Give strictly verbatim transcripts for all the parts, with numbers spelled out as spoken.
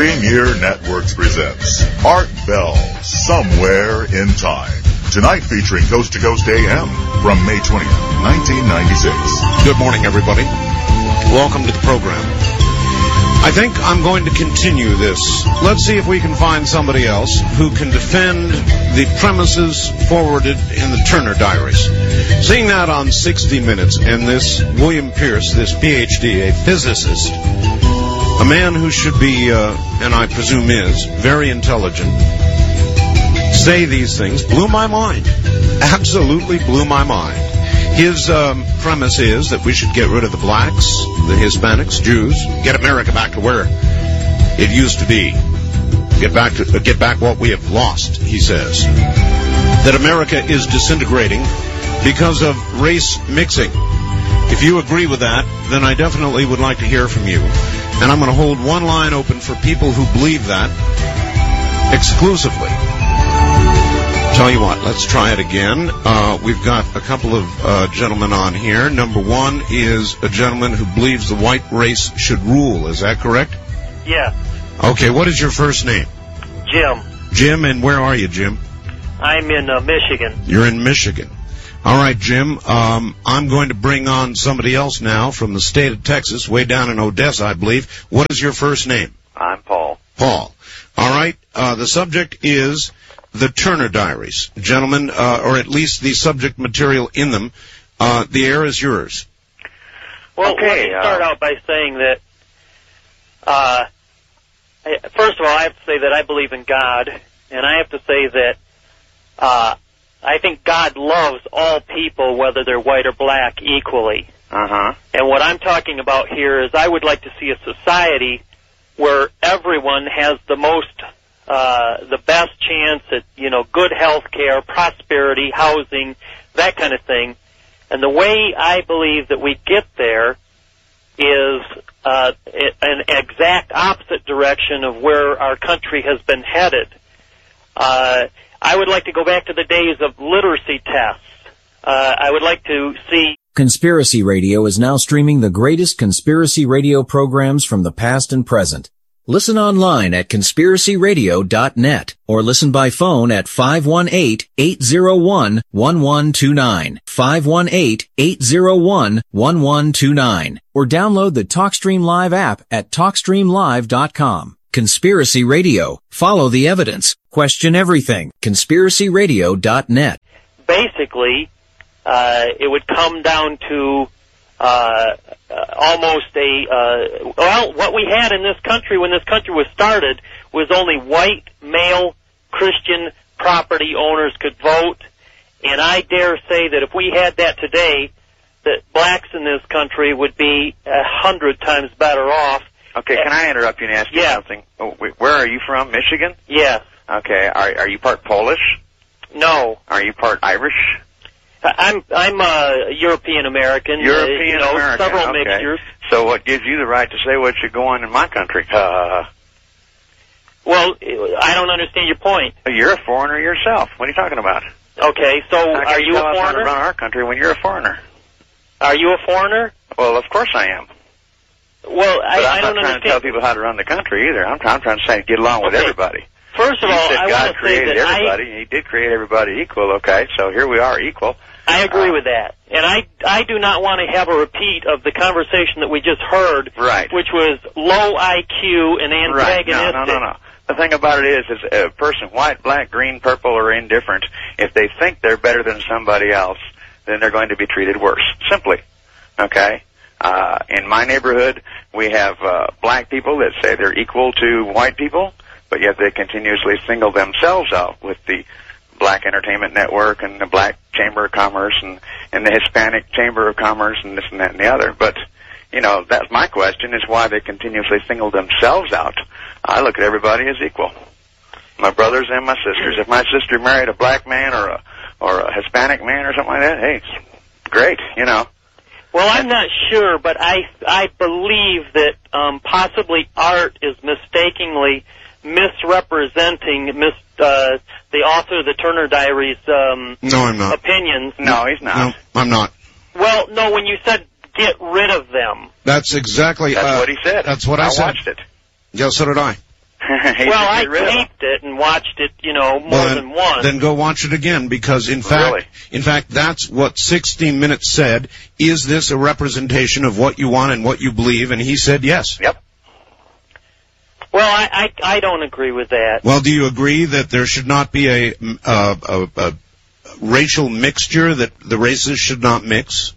Premier Networks presents Art Bell, Somewhere in Time. Tonight featuring Coast to Coast A M from May twentieth, nineteen ninety-six. Good morning, everybody. Welcome to the program. I think I'm going to continue this. Let's see if we can find somebody else who can defend the premises forwarded in the Turner Diaries. Seeing that on sixty minutes, and this William Pierce, this P H D, a physicist, a man who should be, uh, and I presume is, very intelligent, say these things, blew my mind. Absolutely blew my mind. His um, premise is that we should get rid of the blacks, the Hispanics, Jews, get America back to where it used to be. Get back to uh, get back what we have lost, he says. That America is disintegrating because of race mixing. If you agree with that, then I definitely would like to hear from you. And I'm going to hold one line open for people who believe that exclusively. Tell you what, let's try it again. Uh, we've got a couple of uh, gentlemen on here. Number one is a gentleman who believes the white race should rule. Is that correct? Yeah. Okay, what is your first name? Jim. Jim, and where are you, Jim? I'm in uh, Michigan. You're in Michigan. All right, Jim, um, I'm going to bring on somebody else now from the state of Texas, way down in Odessa, I believe. What is your first name? I'm Paul. Paul. All right, uh, the subject is the Turner Diaries. Gentlemen, uh, or at least the subject material in them, uh, the air is yours. Well, okay, let me start uh, out by saying that, uh, I, first of all, I have to say that I believe in God, and I have to say that uh, I think God loves all people, whether they're white or black, equally. Uh-huh. And what I'm talking about here is I would like to see a society where everyone has the most Uh, the best chance at, you know, good health care, prosperity, housing, that kind of thing. And the way I believe that we get there is uh, an exact opposite direction of where our country has been headed. Uh, I would like to go back to the days of literacy tests. Uh, I would like to see... Conspiracy Radio is now streaming the greatest conspiracy radio programs from the past and present. Listen online at conspiracy radio dot net or listen by phone at five one eight, eight zero one, one one two nine, five one eight, eight zero one, one one two nine, or download the TalkStream Live app at talk stream live dot com. Conspiracy Radio. Follow the evidence. Question everything. conspiracy radio dot net. Basically, uh, it would come down to Uh, uh, almost a, uh, well, what we had in this country when this country was started was only white, male, Christian property owners could vote. And I dare say that if we had that today, that blacks in this country would be a hundred times better off. Okay, can I interrupt you and ask you yeah. something? Oh, wait, where are you from? Michigan? Yes. Okay, are, are you part Polish? No. Are you part Irish? I'm I'm a European American. European uh, you know, American. Several okay. mixtures. So what gives you the right to say what should go on in my country? Uh, well, I don't understand your point. You're a foreigner yourself. What are you talking about? Okay, so How are you, you a foreigner? How to foreigner? run our country when you're a foreigner. Are you a foreigner? Well, of course I am. Well, but I, I'm I not don't trying understand. to tell people how to run the country either. I'm, I'm trying to say get along with okay. everybody. First of you all, said I God want to say created that everybody. I, He did create everybody equal. Okay, so here we are equal. I agree uh, with that, and I I do not want to have a repeat of the conversation that we just heard, right? Which was low I Q and antagonistic. Right. No, no, no, no. The thing about it is, is a person, white, black, green, purple, or indifferent, if they think they're better than somebody else, then they're going to be treated worse. Simply, okay. Uh, in my neighborhood, we have uh, black people that say they're equal to white people, but yet they continuously single themselves out with the Black Entertainment Network and the Black Chamber of Commerce and, and the Hispanic Chamber of Commerce and this and that and the other. But, you know, that's my question, is why they continuously single themselves out. I look at everybody as equal. My brothers and my sisters. If my sister married a black man or a or a Hispanic man or something like that, hey, it's great, you know. Well, I'm not sure, but I I believe that um, possibly art is mistakenly misrepresenting mis, uh, the author of the Turner Diaries um, no, I'm not. opinions. No, he's not. No, I'm not. Well, no, when you said get rid of them. That's exactly... That's uh, what he said. That's what I, I said. I watched it. Yeah, so did I. Well, I taped it and watched it, you know, more well, than once. Then go watch it again, because in fact, Really? in fact, that's what sixty minutes said. Is this a representation of what you want and what you believe? And he said yes. Yep. Well, I, I, I don't agree with that. Well, do you agree that there should not be a, a, a, a racial mixture, that the races should not mix?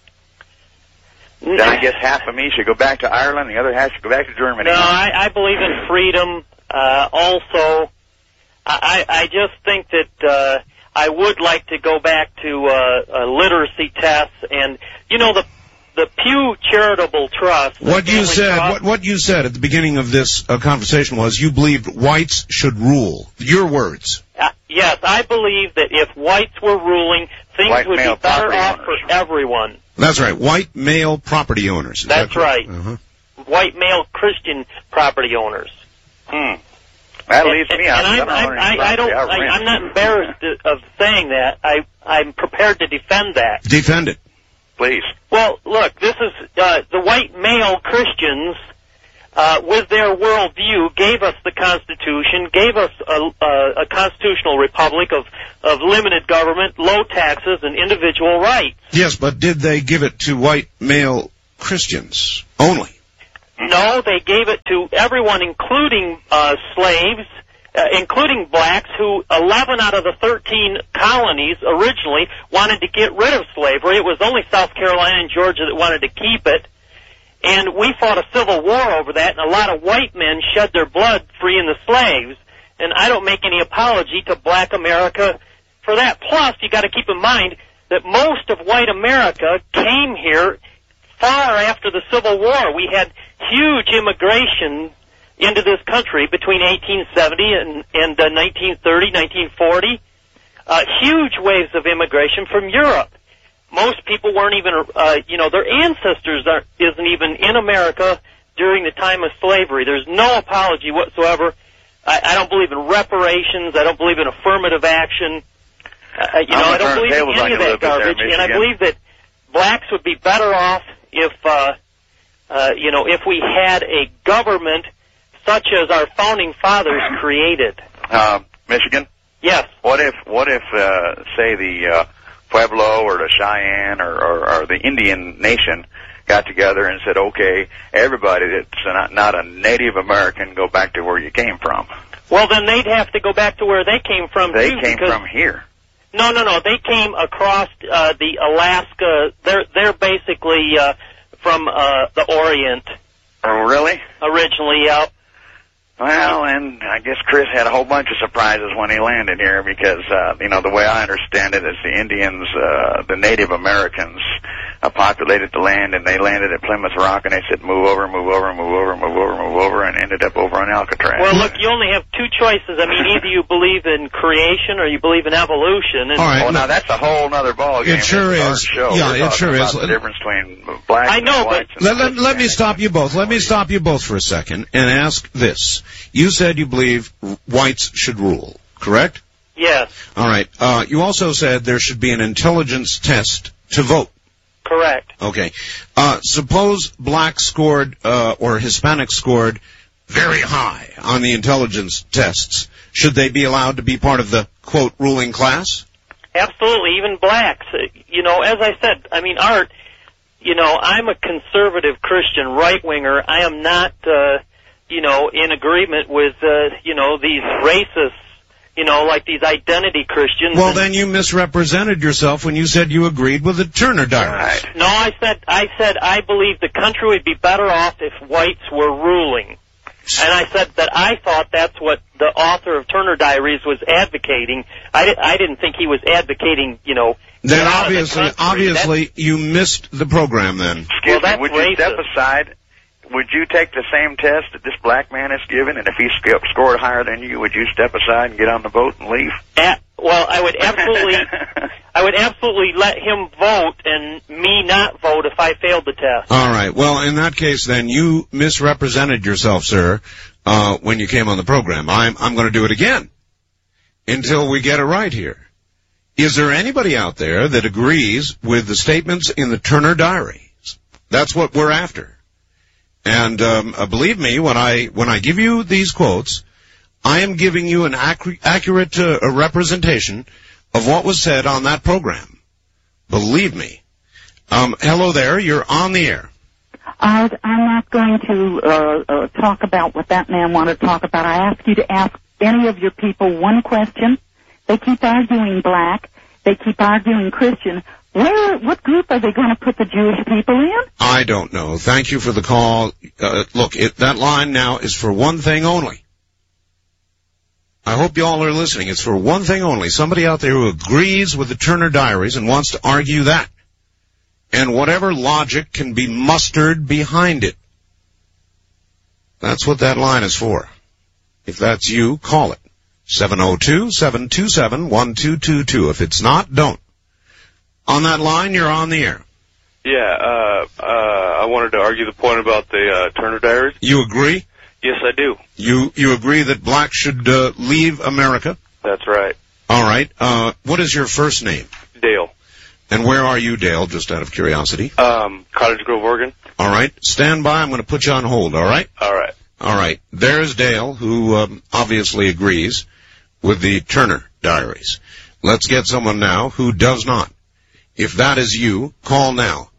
Then I guess half of me should go back to Ireland, the other half should go back to Germany. No, I, I believe in freedom. Uh, also, I, I just think that uh, I would like to go back to uh, uh, literacy tests, and you know the the Pew Charitable Trust. What you said, Trust, what, what you said at the beginning of this uh, conversation was you believed whites should rule. Your words. Uh, yes, I believe that if whites were ruling, things White would be male better property off owners. for everyone. That's right. White male property owners. Is That's that correct? right. Uh-huh. White male Christian property owners. Hmm. That leaves me out. And I'm, I'm, I, I don't. I, I'm not embarrassed of saying that. I, I'm prepared to defend that. Defend it. Please. Well, look, this is uh, the white male Christians, uh, with their worldview, gave us the Constitution, gave us a, a, a constitutional republic of, of limited government, low taxes, and individual rights. Yes, but did they give it to white male Christians only? No, they gave it to everyone, including uh, slaves, uh, including blacks, who eleven out of the thirteen colonies originally wanted to get rid of slavery. It was only South Carolina and Georgia that wanted to keep it. And we fought a civil war over that, and a lot of white men shed their blood freeing the slaves. And I don't make any apology to black America for that. Plus, you got to keep in mind that most of white America came here far after the Civil War. We had huge immigration into this country between eighteen seventy and, and uh, nineteen thirty, nineteen forty. Uh, huge waves of immigration from Europe. Most people weren't even, uh, you know, their ancestors aren't, isn't even in America during the time of slavery. There's no apology whatsoever. I, I don't believe in reparations. I don't believe in affirmative action. Uh, you know, I don't believe in any of that garbage. And I believe that blacks would be better off if, uh, uh, you know, if we had a government such as our founding fathers created. Uh, Michigan? Yes. What if, what if, uh, say the, uh, Pueblo or the Cheyenne or, or, or the Indian nation got together and said, okay, everybody that's not, not a Native American, go back to where you came from. Well, then they'd have to go back to where they came from, They too. came because, from here. No, no, no. They came across uh, the Alaska. They're, they're basically uh, from uh, the Orient Oh, really? originally, yeah. Well, and I guess Chris had a whole bunch of surprises when he landed here because, uh, you know, the way I understand it is the Indians, uh, the Native Americans, uh, populated the land and they landed at Plymouth Rock and they said move over, move over, move over, move over, move over, and ended up over on Alcatraz. Well, look, you only have two choices. I mean, either you believe in creation or you believe in evolution. And All right. Well, now that's a whole other ballgame. It sure It's our is. Show. Yeah, We're it sure talking is. about the difference between blacks I know, and but- whites. and Let, let, let me Hispanics. stop you both. Let me stop you both for a second and ask this. You said you believe whites should rule, correct? Yes, All right. Uh, you also said there should be an intelligence test to vote. correct. Okay. Uh, suppose black scored uh, or Hispanic scored very high on the intelligence tests. Should they be allowed to be part of the, quote, ruling class? Absolutely, even blacks. Uh, You know, as I said, I mean, Art, you know, I'm a conservative Christian right-winger. I am not, uh, you know, in agreement with, uh, you know, these racists, you know, like these identity Christians. Well, And- then you misrepresented yourself when you said you agreed with the Turner Diaries. Right. No, I said, I said I believe the country would be better off if whites were ruling. And I said that I thought that's what the author of Turner Diaries was advocating. I, di- I didn't think he was advocating, you know, Then get out of the obviously, country. obviously, you missed the program then. Excuse Well, me, that's would you racist. step aside? Would you take the same test that this black man is given, and if he sc- scored higher than you, would you step aside and get on the boat and leave? At, well, I would absolutely, I would absolutely let him vote and me not vote if I failed the test. All right. Well, in that case, then you misrepresented yourself, sir, uh, when you came on the program. I'm I'm going to do it again until we get it right here. Is there anybody out there that agrees with the statements in the Turner Diaries? That's what we're after. And um, uh, believe me, when I when I give you these quotes, I am giving you an accurate, accurate uh, representation of what was said on that program. Believe me. Um, hello there. You're on the air. I, I'm not going to uh, uh, talk about what that man wanted to talk about. I ask you to ask any of your people one question. They keep arguing black. They keep arguing Christian. Where, what group are they going to put the Jewish people in? I don't know. Thank you for the call. Uh, look, it, that line now is for one thing only. I hope you all are listening. It's for one thing only. Somebody out there who agrees with the Turner Diaries and wants to argue that. And whatever logic can be mustered behind it. That's what that line is for. If that's you, call it. seven oh two, seven two seven, one two two two. If it's not, don't. On that line, you're on the air. Yeah, uh, uh, I wanted to argue the point about the uh, Turner Diaries. You agree? Yes, I do. You you agree that blacks should uh, leave America? That's right. All right. Uh, what is your first name? Dale. And where are you, Dale, just out of curiosity? Um, Cottage Grove, Oregon. All right. Stand by. I'm going to put you on hold, all right? All right. All right. There's Dale, who um, obviously agrees with the Turner Diaries. Let's get someone now who does not. If that is you, call now.